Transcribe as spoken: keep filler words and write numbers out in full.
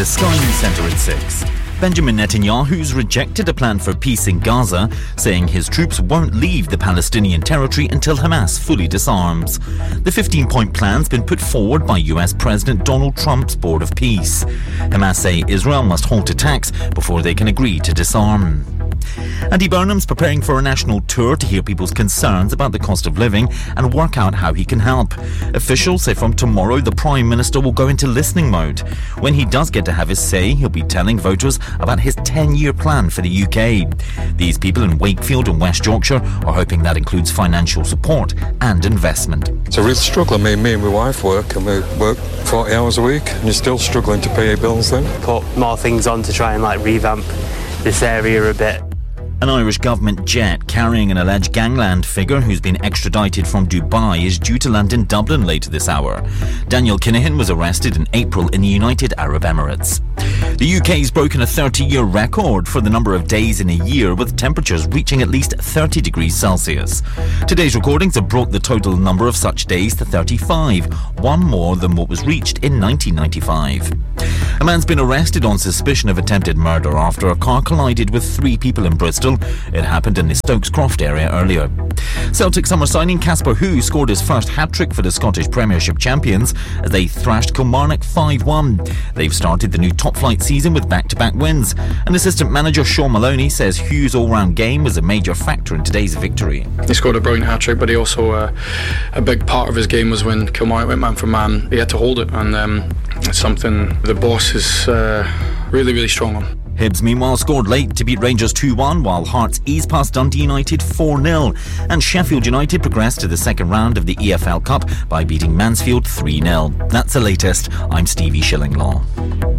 The Sky News Centre at six. Benjamin Netanyahu's rejected a plan for peace in Gaza, saying his troops won't leave the Palestinian territory until Hamas fully disarms. The fifteen-point plan's been put forward by U S President Donald Trump's Board of Peace. Hamas say Israel must halt attacks before they can agree to disarm. Andy Burnham's preparing for a national tour to hear people's concerns about the cost of living and work out how he can help. Officials say from tomorrow the Prime Minister will go into listening mode. When he does get to have his say, he'll be telling voters about his ten-year plan for the U K. These people in Wakefield and West Yorkshire are hoping that includes financial support and investment. It's a real struggle. I mean, me and my wife work and we work forty hours a week and you're still struggling to pay your bills then. Put more things on to try and like revamp this area a bit. An Irish government jet carrying an alleged gangland figure who's been extradited from Dubai is due to land in Dublin later this hour. Daniel Kinahan was arrested in April in the United Arab Emirates. The U K's broken a thirty-year record for the number of days in a year with temperatures reaching at least thirty degrees Celsius. Today's recordings have brought the total number of such days to thirty-five, one more than what was reached in nineteen ninety-five. A man's been arrested on suspicion of attempted murder after a car collided with three people in Bristol. It happened in the Stokes Croft area earlier. Celtic summer signing Casper Hu scored his first hat-trick for the Scottish Premiership champions as they thrashed Kilmarnock five one. They've started the new top-flight season with back-to-back wins. And assistant manager Sean Maloney says Hugh's all-round game was a major factor in today's victory. He scored a brilliant hat-trick, but he also, uh, a big part of his game was when Kilmarnock went man for man. He had to hold it, and um, it's something the boss is uh, really, really strong on. Hibs meanwhile scored late to beat Rangers two one, while Hearts eased past Dundee United four nil. And Sheffield United progressed to the second round of the E F L Cup by beating Mansfield three nil. That's the latest. I'm Stevie Shillinglaw.